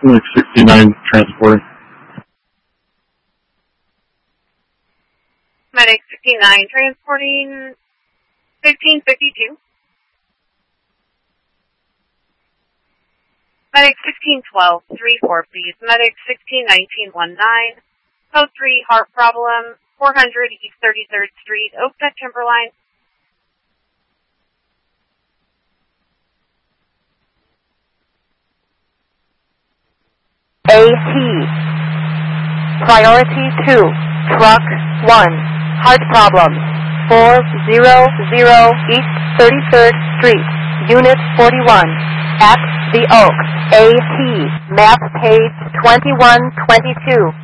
Medic 69 transporting. Medic 69 transporting 1552. Medic 1612, 34 please. Medic 1619, 19. Code 3, heart problem, 400 East 33rd Street, Oakwood Timberline. AT. Priority 2. Truck 1. Heart problem. 400 East 33rd Street. Unit 41. At the Oak. AT. Map page 2122.